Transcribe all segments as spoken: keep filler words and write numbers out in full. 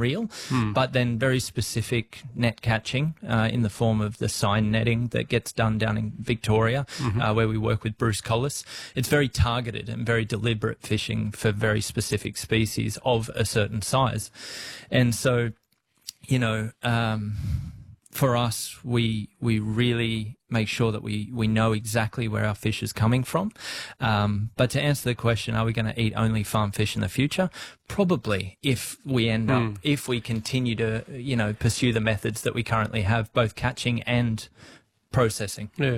reel, Mm. but then very specific net catching uh, in the form of the sign netting that gets done down in Victoria, Mm-hmm. uh, where we work with Bruce Collis. It's very targeted and very deliberate fishing for very specific species of a certain size. And so, you know, um, for us, we we really make sure that we, we know exactly where our fish is coming from. Um, but to answer the question, are we going to eat only farm fish in the future? Probably, if we end Mm. up, if we continue to, you know, pursue the methods that we currently have, both catching and processing. Yeah.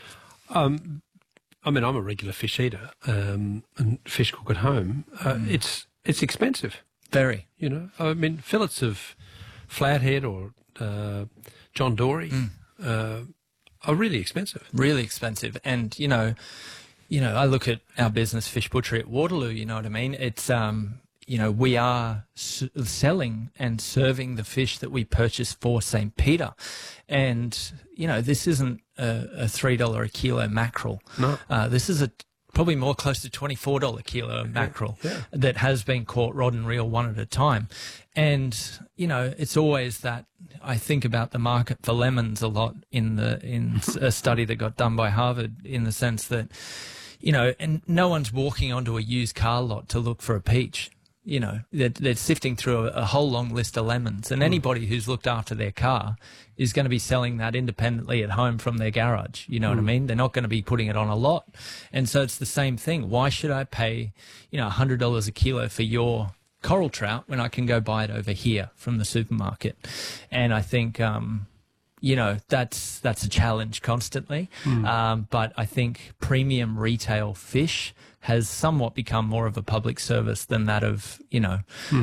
Um, I mean, I'm a regular fish eater um, and fish cook at home. Uh, Mm. It's it's expensive, Very. you know. I mean, fillets of flathead or uh, John Dory Mm. uh, are really expensive. Really expensive. And, you know, you know, I look at our business, Fish Butchery at Waterloo, you know what I mean? It's, um, you know, we are s- selling and serving the fish that we purchase for Saint Peter. And, you know, this isn't a, a three dollars a kilo mackerel. No. Uh, this is a probably more close to twenty-four dollars a kilo mackerel yeah. that has been caught rod and reel one at a time. And, you know, it's always that I think about the market for lemons a lot in the in a study that got done by Harvard, in the sense that, you know, and no one's walking onto a used car lot to look for a peach. You know, they're, they're sifting through a, a whole long list of lemons, and anybody who's looked after their car is going to be selling that independently at home from their garage. You know what I mean? They're not going to be putting it on a lot. And so it's the same thing. Why should I pay, you know, one hundred dollars a kilo for your coral trout when I can go buy it over here from the supermarket? And I think, um, you know, that's that's a challenge constantly. Um, but I think premium retail fish has somewhat become more of a public service than that of, you know,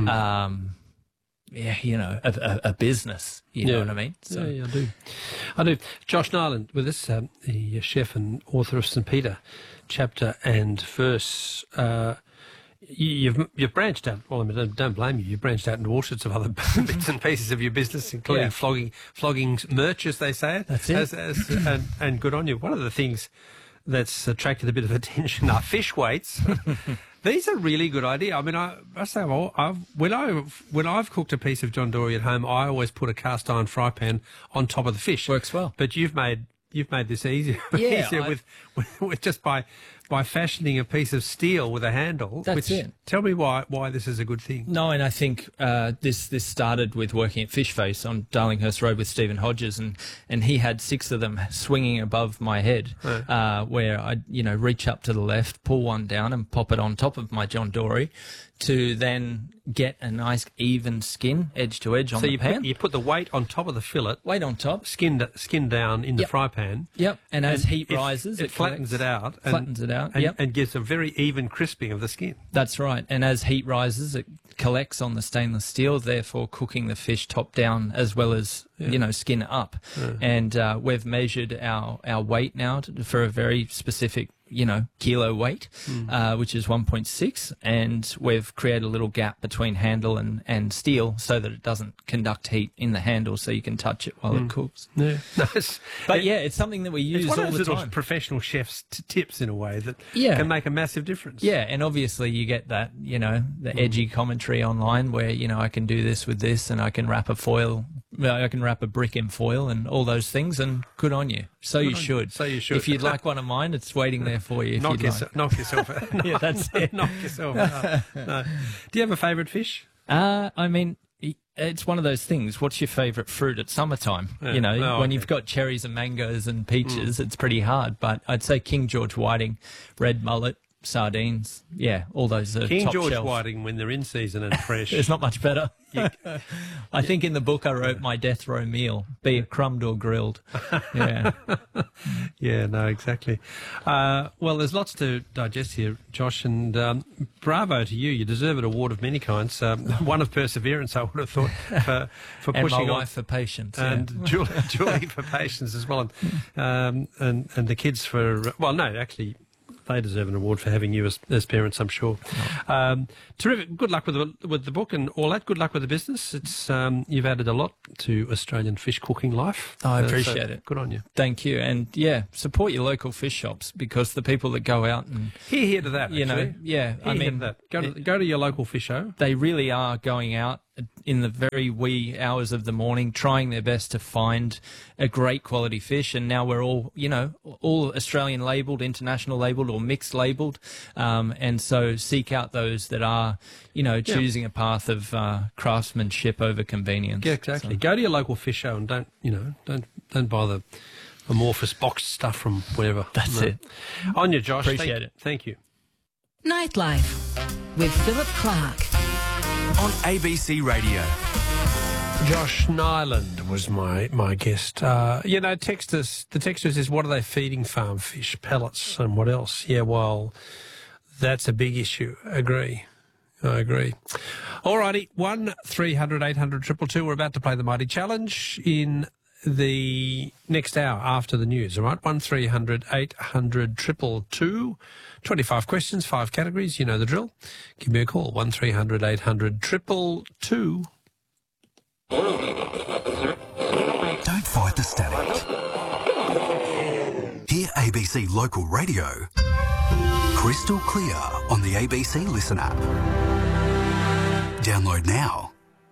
um, yeah, you know, a, a, a business. You know Yeah. what I mean? So. Yeah, I do. I do. Josh Nyland with us, um, the chef and author of Saint Peter, chapter and verse. Uh, you- You've you've branched out. Well, I mean, don't, don't blame you. You've branched out into all sorts of other bits and pieces of your business, including Yeah. flogging flogging merch, as they say it. That's it. As, as, and, and good on you. One of the things that's attracted a bit of attention are fish weights. These are a really good idea. I mean, I, I say, well, I've, when I when I've cooked a piece of John Dory at home, I always put a cast iron fry pan on top of the fish. Works well. But you've made you've made this easier, Yeah, easier I- with, with, with just by by fashioning a piece of steel with a handle. That's which, it. Tell me why why this is a good thing. No, and I think uh, this this started with working at Fish Face on Darlinghurst Road with Stephen Hodges, and, and he had six of them swinging above my head, uh, where I you know reach up to the left, pull one down, and pop it on top of my John Dory, to then get a nice even skin edge to edge on So the you pan. put, you put the weight on top of the fillet, Weight on top. skin skin down in the Yep. fry pan. Yep. And as heat it, rises, it, flattens collects- it out. And, Flattens it out. And, Yep. and gives a very even crisping of the skin. That's right. And as heat rises, it collects on the stainless steel, therefore cooking the fish top down as well as, you know, skin up. And uh, we've measured our, our weight now to, for a very specific, you know, kilo weight, uh, which is one point six. And we've created a little gap between handle and, and steel so that it doesn't conduct heat in the handle so you can touch it while it cooks. Yeah. No, it's, But it- yeah, it's something that we use it's one all of those the little time. professional chefs t- tips in a way that Yeah. can make a massive difference. Yeah, and obviously you get that, you know, the edgy commentary online where, you know, I can do this with this and I can wrap a foil, well, I can wrap a brick in foil and all those things, and good on you. So you on you. should. So you should. If you'd like one of mine, it's waiting there for you if Knock, you'd yourself, like. knock yourself out. No, Yeah, that's it. Knock yourself out. No. Do you have a favourite fish? Uh, I mean, i- it's one of those things. What's your favourite fruit at summertime? Yeah. You know, Oh, when okay. you've got cherries and mangoes and peaches, it's pretty hard. But I'd say King George whiting, red mullet, sardines. Yeah, all those are King top George shelf. whiting when they're in season and fresh. It's not much better. I think in the book I wrote my death row meal, be it crumbed or grilled. Yeah. Yeah, no, exactly. Uh, well, there's lots to digest here, Josh, and um, bravo to you. You deserve an award of many kinds. Um, one of perseverance, I would have thought, for, for And pushing my on. wife for patience. yeah. And Julie, Julie for patience as well, and, um, and and the kids for well, no, actually, they deserve an award for having you as, as parents, I'm sure. Um, terrific. Good luck with the with the book and all that. Good luck with the business. It's um, you've added a lot to Australian fish cooking life. Oh, I Uh, so appreciate it. Good on you. Thank you. And yeah, support your local fish shops, because the people that go out and, Here, here to that. you know, actually. yeah, Here, I here to mean, that. Go to go to your local fish show. they really are going out in the very wee hours of the morning, trying their best to find a great quality fish. And now we're all, you know, all Australian labelled, international labelled, or mixed labelled. Um, and so seek out those that are, you know, choosing yeah. a path of uh, craftsmanship over convenience. Yeah, exactly. So. Go to your local fish show and don't, you know, don't don't buy the amorphous boxed stuff from wherever. That's no. it. On you, Josh. Appreciate thank, it. Thank you. Nightlife with Philip Clark on A B C Radio. Josh Nyland was my, my guest. Uh, you know, text us, the texter says, what are they feeding farm fish? Pellets and what else? Yeah, well, that's a big issue. Agree. I agree. All righty, one three hundred eight hundred two two two. We're about to play the Mighty Challenge in the next hour after the news, all right? one three hundred eight hundred two two two. twenty-five questions, five categories. You know the drill. Give me a call, one three hundred eight hundred two two two. Don't fight the static. Hear A B C Local Radio crystal clear on the A B C Listen app. Download now.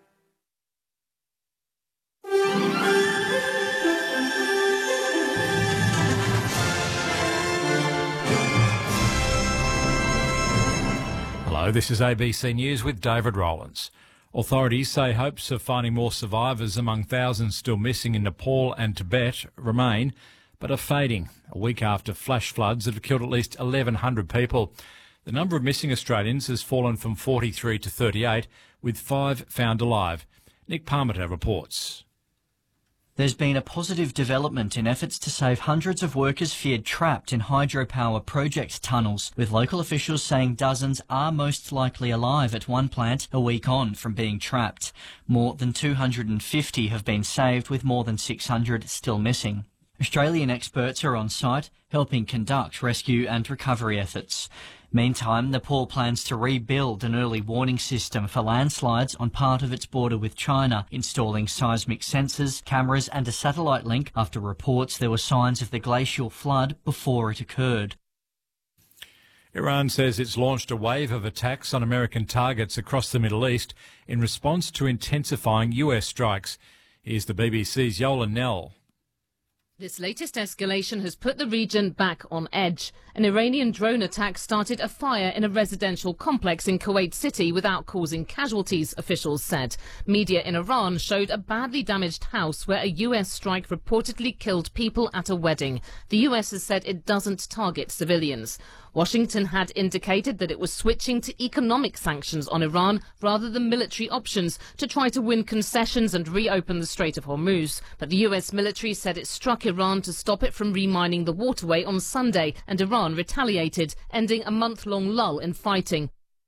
Hello, this is A B C News with David Rowlands. Authorities say hopes of finding more survivors among thousands still missing in Nepal and Tibet remain, but are fading a week after flash floods that have killed at least eleven hundred people. The number of missing Australians has fallen from forty-three to thirty-eight, with five found alive. Nick Parmiter reports. There's been a positive development in efforts to save hundreds of workers feared trapped in hydropower project tunnels, with local officials saying dozens are most likely alive at one plant a week on from being trapped. More than two hundred fifty have been saved, with more than six hundred still missing. Australian experts are on site, helping conduct rescue and recovery efforts. Meantime, Nepal plans to rebuild an early warning system for landslides on part of its border with China, installing seismic sensors, cameras and a satellite link after reports there were signs of the glacial flood before it occurred. Iran says it's launched a wave of attacks on American targets across the Middle East in response to intensifying U S strikes. Here's the B B C's Yolan Nell. This latest escalation has put the region back on edge. An Iranian drone attack started a fire in a residential complex in Kuwait City without causing casualties, officials said. Media in Iran showed a badly damaged house where a U S strike reportedly killed people at a wedding. The U S has said it doesn't target civilians. Washington had indicated that it was switching to economic sanctions on Iran rather than military options to try to win concessions and reopen the Strait of Hormuz. But the U S military said it struck Iran to stop it from remining the waterway on Sunday, and Iran retaliated, ending a month-long lull in fighting.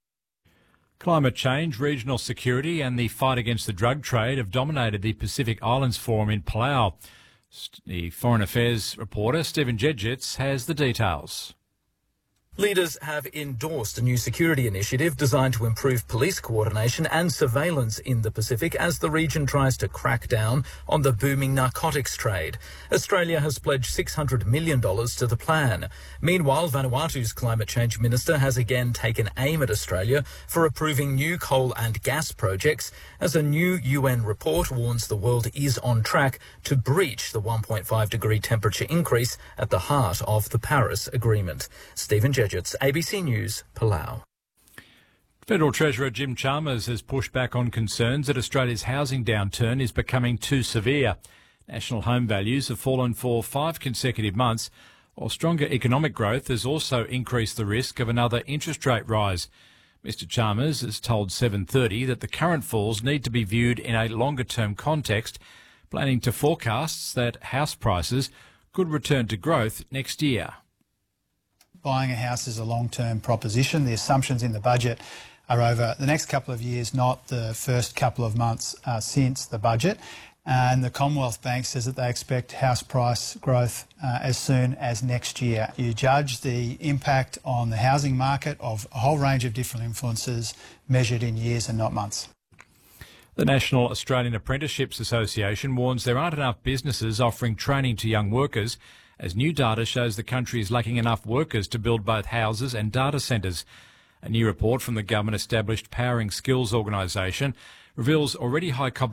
Climate change, regional security and the fight against the drug trade have dominated the Pacific Islands Forum in Palau. The Foreign Affairs reporter, Stephen Jedgetts, has the details. Leaders have endorsed a new security initiative designed to improve police coordination and surveillance in the Pacific as the region tries to crack down on the booming narcotics trade. Australia has pledged six hundred million dollars to the plan. Meanwhile, Vanuatu's climate change minister has again taken aim at Australia for approving new coal and gas projects, as a new U N report warns the world is on track to breach the one point five degree temperature increase at the heart of the Paris Agreement. Stephen Jedgetts, A B C News, Palau. Federal Treasurer Jim Chalmers has pushed back on concerns that Australia's housing downturn is becoming too severe. National home values have fallen for five consecutive months, while stronger economic growth has also increased the risk of another interest rate rise. Mister Chalmers has told seven thirty that the current falls need to be viewed in a longer-term context, planning to forecasts that house prices could return to growth next year. Buying a house is a long-term proposition. The assumptions in the budget are over the next couple of years, not the first couple of months uh, since the budget. And the Commonwealth Bank says that they expect house price growth uh, as soon as next year. You judge the impact on the housing market of a whole range of different influences measured in years and not months. The National Australian Apprenticeships Association warns there aren't enough businesses offering training to young workers, as new data shows the country is lacking enough workers to build both houses and data centres. A new report from the government-established Powering Skills organisation reveals already high competition